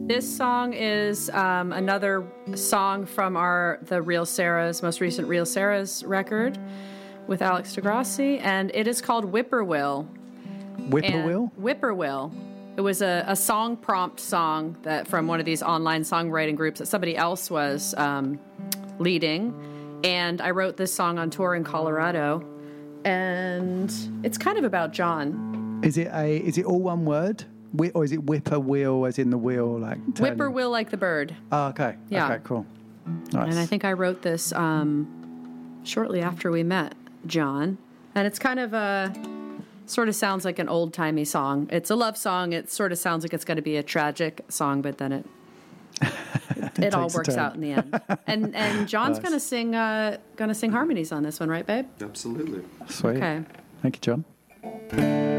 This song is another song from the Real Sarah's most recent Real Sarah's record with Alex Degrassi, and it is called Whippoorwill. Whippoorwill? Whippoorwill. It was a song prompt song that from one of these online songwriting groups that somebody else was leading, and I wrote this song on tour in Colorado, and it's kind of about John. Is it all one word? Or is it whippoorwill as in the wheel? Like Whippoorwill like the bird. Oh, okay. Yeah. Okay, cool. Nice. And I think I wrote this shortly after we met John. And it's kind of sort of sounds like an old-timey song. It's a love song. It sort of sounds like it's going to be a tragic song, but then it all works out in the end. And John's going to sing harmonies on this one, right, babe? Absolutely. Sweet. Okay. Thank you, John.